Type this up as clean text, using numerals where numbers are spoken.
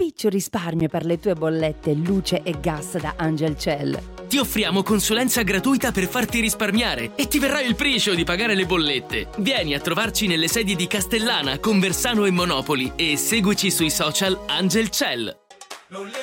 spiccio risparmio per le tue bollette luce e gas da Angelcell. Ti offriamo consulenza gratuita per farti risparmiare e ti verrà il priscio di pagare le bollette. Vieni a trovarci nelle sedi di Castellana, Conversano e Monopoli e seguici sui social Angelcell.